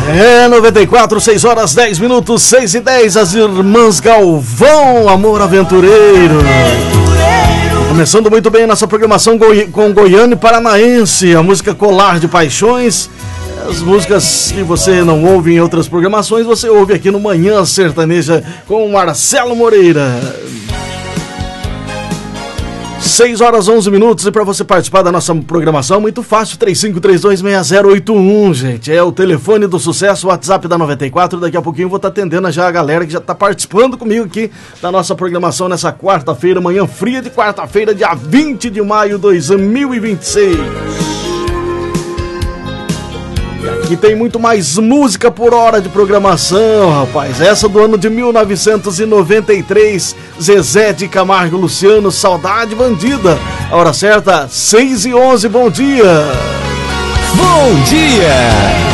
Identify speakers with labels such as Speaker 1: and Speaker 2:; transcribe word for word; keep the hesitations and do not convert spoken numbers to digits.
Speaker 1: É, noventa e quatro, seis horas, dez minutos, seis e dez, as irmãs Galvão, Amor Aventureiro. Começando muito bem nossa programação goi- com Goiânia e Paranaense, a música Colar de Paixões. As músicas que você não ouve em outras programações, você ouve aqui no Manhã Sertaneja com Marcelo Moreira. seis horas, onze minutos, e para você participar da nossa programação, muito fácil, três cinco três dois, seis zero oito um, gente. É o telefone do sucesso, o WhatsApp da noventa e quatro. Daqui a pouquinho eu vou estar atendendo já a galera que já está participando comigo aqui da nossa programação nessa quarta-feira, manhã fria de quarta-feira, dia vinte de maio de dois mil e vinte e seis. E tem muito mais música por hora de programação, rapaz. Essa do ano de mil novecentos e noventa e três, Zezé de Camargo e Luciano, Saudade Bandida. A hora certa, seis e onze, bom dia.
Speaker 2: Bom dia.